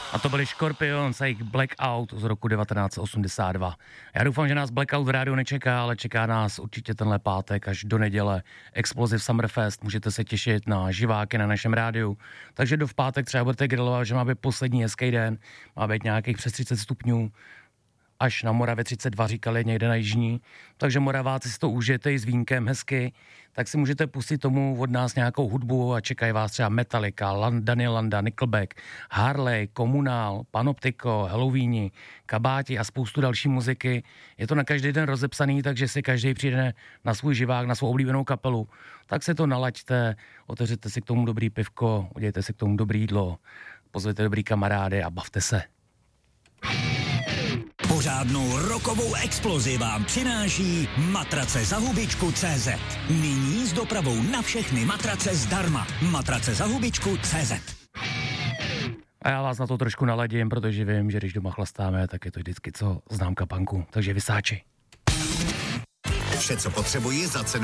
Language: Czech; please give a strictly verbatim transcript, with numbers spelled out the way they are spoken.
A to byli Scorpions a jejich Blackout z roku devatenáct osmdesát dva. Já doufám, že nás Blackout v rádiu nečeká, ale čeká nás určitě tenhle pátek až do neděle. Explosive Summerfest, můžete se těšit na živáky na našem rádiu. Takže do v pátek třeba budete grilovat, že má být poslední hezký den, má být nějakých přes třicet stupňů, až na Moravě třicet dva říkali někde na jižní, takže Moraváci si to užijete i s vínkem hezky, tak si můžete pustit tomu od nás nějakou hudbu a čekají vás třeba Metallica, Land, Daniel Landa, Nickelback, Harley, Komunál, Panoptiko, Halloweeni, Kabáti a spoustu další muziky. Je to na každý den rozepsaný, takže si každý přijde na svůj živák, na svou oblíbenou kapelu, tak si to nalaďte, otevřete si k tomu dobrý pivko, udějte si k tomu dobrý jídlo, pozvěte dobrý kamarády a bavte se. Pořádnou rokovou explozi vám přináší matrace za hubičku tečka cé zet. Nyní s dopravou na všechny matrace zdarma. Matrace za hubičku tečka cé zet. A já vás na to trošku naladím, protože vím, že když doma chlastáme, tak je to vždycky co známka punku. Takže vysáči. Vše, co potřebuji za cenu